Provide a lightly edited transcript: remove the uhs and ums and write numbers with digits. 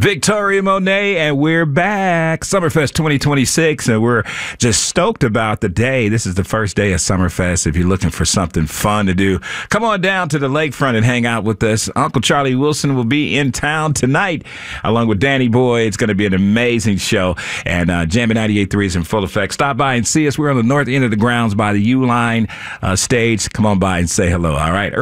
Victoria Monet, and we're back. Summerfest 2026, and we're just stoked about the day. This is the first day of Summerfest. If you're looking for something fun to do, come on down to the lakefront and hang out with us. Uncle Charlie Wilson will be in town tonight, along with Danny Boy. It's going to be an amazing show, and Jammin' 98.3 is in full effect. Stop by and see us. We're on the north end of the grounds by the U-Line stage. Come on by and say hello, all right?